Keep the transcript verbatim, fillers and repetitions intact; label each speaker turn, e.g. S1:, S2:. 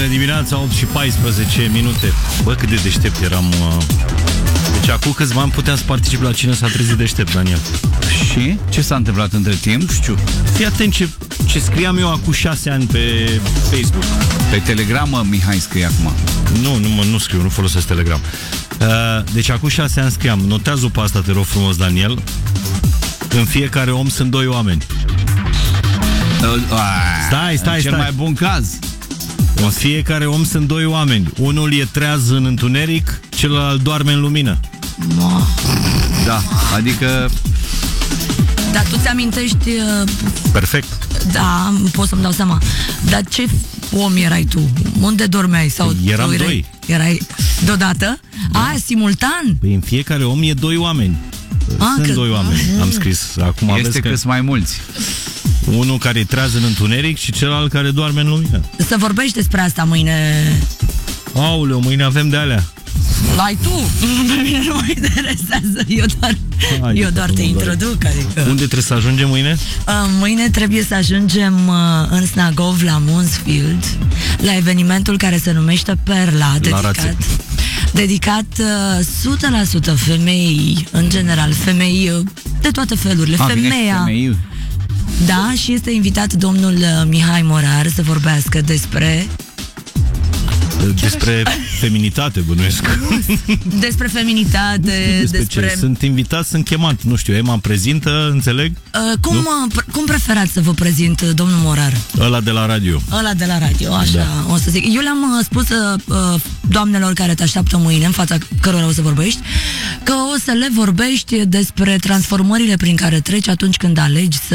S1: Bună dimineața, opt și paisprezece minute. Bă, cât de deștept eram. uh... Deci acum câțiva ani puteam să particip la Cine s-a trezit deștept, Daniel.
S2: Și? Ce s-a întâmplat între timp?
S1: Nu știu. Fii atent ce, ce scriam eu acum șase ani pe Facebook.
S2: Pe Telegram, mă, Mihai scrie acum.
S1: Nu, nu, mă, nu scriu, nu folosesc Telegram. uh, Deci acum șase ani scriam. Notează-o pe asta, te rog frumos, Daniel. În fiecare om sunt doi oameni. Stai, stai,
S2: Cel
S1: stai.
S2: mai bun caz.
S1: În fiecare om sunt doi oameni. Unul e treaz în întuneric, celălalt doarme în lumină.
S2: Da, adică...
S3: Dar tu ți-amintești... Uh,
S1: Perfect.
S3: Da, pot să-mi dau seama. Dar ce om erai tu? Unde dormeai? Sau
S1: Eram
S3: erai,
S1: doi.
S3: Erai deodată? Da. A, simultan?
S1: Păi în fiecare om e doi oameni.
S3: A,
S1: Sunt
S3: că...
S1: doi oameni, am scris. Acum
S2: Este că sunt mai mulți.
S1: unul care trează în întuneric și celălalt care doarme în lumină.
S3: Să vorbești despre asta mâine.
S1: Aoleu, mâine avem de alea.
S3: Ai tu? Pe mine nu mă interesează. Eu doar,
S1: Hai,
S3: eu doar te introduc. Adică.
S1: Unde trebuie să ajungem mâine?
S3: Uh, mâine trebuie să ajungem uh, în Snagov, la Mansfield, la evenimentul care se numește Perla, dedicat, dedicat uh, o sută la sută femei, în general, femei uh, de toate felurile.
S2: A,
S3: Femeia.
S2: femei.
S3: Da, și este invitat domnul uh, Mihai Morar să vorbească despre...
S1: Despre feminitate, bănuiesc.
S3: Despre feminitate,
S1: despre,
S3: despre...
S1: Ce? Sunt invitat, sunt chemat. Nu știu, Emma prezintă, înțeleg?
S3: Uh, cum, uh, pr- cum preferați să vă prezint, uh, domnul Morar?
S1: Ăla de la radio.
S3: Ăla de la radio, așa, da. O să zic. Eu le-am uh, spus uh, doamnelor care te așteaptă mâine, în fața cărora o să vorbești, că o să le vorbești despre transformările prin care treci atunci când alegi să